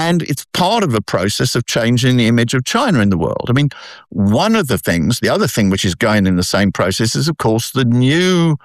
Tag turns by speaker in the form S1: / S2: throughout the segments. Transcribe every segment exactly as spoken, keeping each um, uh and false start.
S1: And it's part of a process of changing the image of China in the world. I mean, one of the things, the other thing which is going in the same process is, of course, the new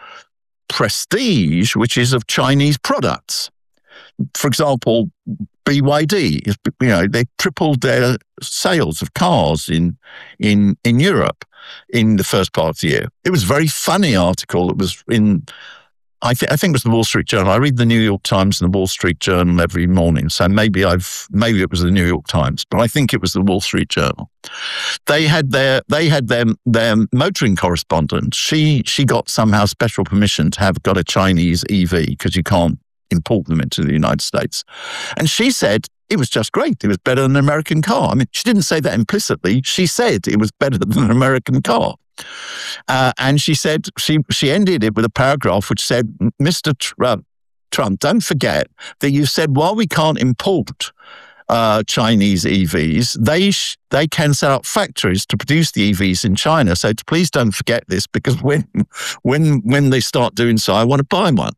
S1: prestige, which is of Chinese products. For example, B Y D, you know, they tripled their sales of cars in in in Europe in the first part of the year. It was a very funny article that was in, I, th- I think it was the Wall Street Journal. I read the New York Times and the Wall Street Journal every morning, so maybe I've maybe it was the New York Times, but I think it was the Wall Street Journal. They had their they had their their motoring correspondent. She she got somehow special permission to have got a Chinese E V because you can't import them into the United States. And she said it was just great. It was better than an American car. I mean, she didn't say that implicitly. She said it was better than an American car. Uh, and she said, she she ended it with a paragraph which said, Mister Trump, Trump, don't forget that you said while we can't import uh, Chinese E Vs, they sh- they can set up factories to produce the E Vs in China. So please don't forget this, because when when when they start doing so, I want to buy one.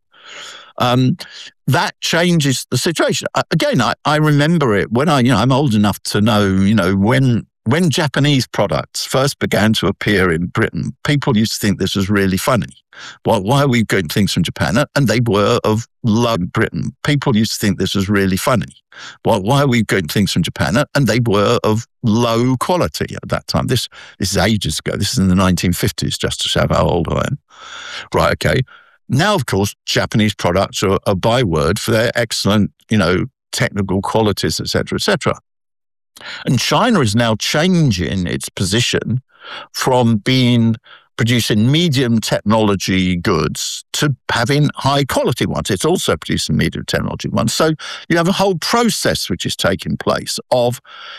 S1: Um, that changes the situation. Uh, again, I, I remember it when I, you know, I'm old enough to know, you know, when when Japanese products first began to appear in Britain, people used to think this was really funny. Why, why are we getting things from Japan? And they were of low Britain. People used to think this was really funny. Why, why are we getting things from Japan? And they were of low quality at that time. This, this is ages ago. This is in the nineteen fifties, just to show how old I am. Right, okay. Now, of course, Japanese products are a byword for their excellent, you know, technical qualities, et cetera, et cetera. And China is now changing its position from being producing medium technology goods to having high quality ones. It's also producing medium technology ones. So you have a whole process which is taking place of,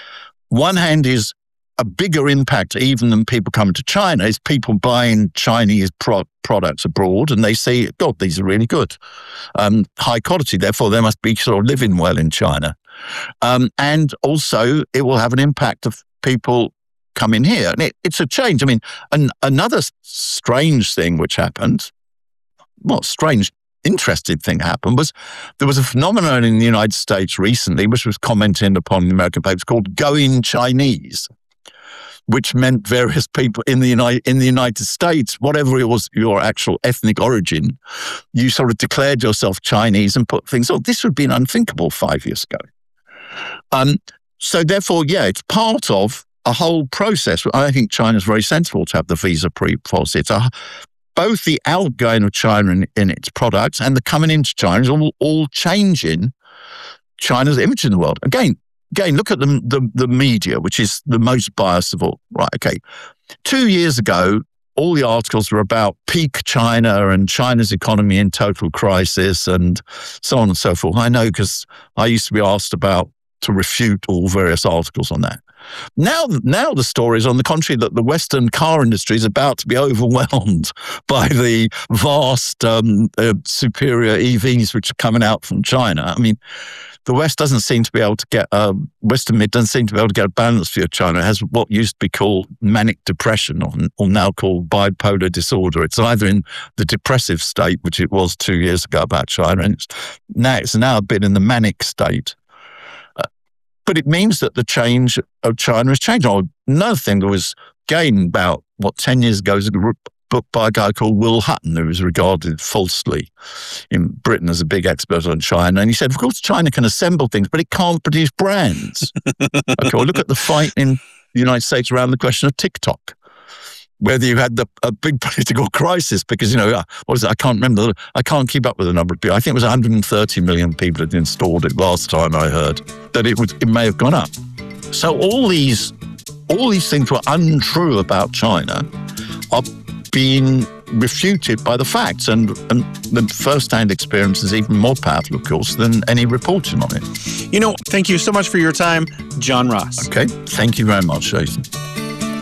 S1: one hand is a bigger impact even than people coming to China is people buying Chinese pro- products abroad, and they say, God, these are really good. Um, high quality, therefore they must be sort of living well in China. Um, and also it will have an impact of people coming here. And it, it's a change. I mean, an, another strange thing which happened, well, strange, interesting thing happened was there was a phenomenon in the United States recently, which was commented upon in the American papers, called going Chinese, which meant various people in the United in the United States, whatever it was your actual ethnic origin, you sort of declared yourself Chinese and put things on. This would have been unthinkable five years ago. Um, so therefore, yeah, it's part of a whole process. I think China's very sensible to have the visa-free policy. It's a, both the outgoing of China in, in its products and the coming into China is all, all changing China's image in the world. Again, Again, look at the, the the media, which is the most biased of all. Right, okay. Two years ago, all the articles were about peak China and China's economy in total crisis and so on and so forth. I know, because I used to be asked about to refute all various articles on that. Now, now the story is on the contrary, that the Western car industry is about to be overwhelmed by the vast um, uh, superior E Vs which are coming out from China. I mean, the West doesn't seem to be able to get, uh, Western mid doesn't seem to be able to get a balance view of China. It has what used to be called manic depression, or, or now called bipolar disorder. It's either in the depressive state, which it was two years ago about China, and it's now, it's now a bit in the manic state. Uh, but it means that the change of China has changed. Oh, another thing that was, again, about, what, ten years ago, was a book by a guy called Will Hutton, who was regarded falsely in Britain as a big expert on China. And he said, of course, China can assemble things, but it can't produce brands. Okay, well, look at the fight in the United States around the question of TikTok, whether you had the, a big political crisis because, you know, what is it? I can't remember. I can't keep up with the number of people. I think it was one hundred thirty million people had installed it last time I heard, that it, was, it may have gone up. So all these, all these things were untrue about China are being refuted by the facts, and, and the first-hand experience is even more powerful, of course, than any reporting on it.
S2: You know, thank you so much for your time, John Ross.
S1: Okay, thank you very much, Jason.